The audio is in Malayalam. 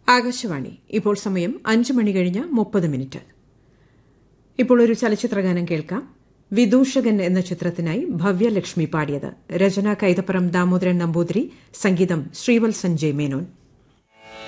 ആകാശവാണി. ഇപ്പോൾ സമയം 5 മണി കഴിഞ്ഞ് 30 ഇപ്പോൾ ഒരു ചലച്ചിത്രഗാനം കേൾക്കാം. വിദൂഷകൻ എന്ന ചിത്രത്തിനായി ഭവ്യലക്ഷ്മി പാടിയത്. രചന കൈതപ്പുറം ദാമോദരൻ നമ്പൂതിരി, സംഗീതം ശ്രീവത്സൻ ജെ മേനോൻ.